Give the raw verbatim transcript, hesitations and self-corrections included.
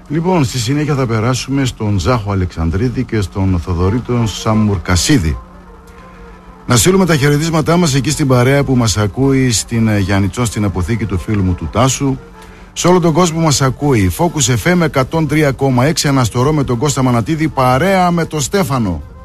Λοιπόν, στη συνέχεια θα περάσουμε στον Ζάχο Αλεξανδρίδη και στον Θοδωρήτο Σαμουρκασίδη. Να στείλουμε τα χαιρετίσματά μας εκεί στην παρέα που μας ακούει στην Γιαννιτσό, στην αποθήκη του φίλου μου του Τάσου. Σε όλο τον κόσμο που μας ακούει. Focus εφ εμ εκατόν τρία κόμμα έξι, αναστορώ με τον Κώστα Μανατίδη, παρέα με τον Στέφανο.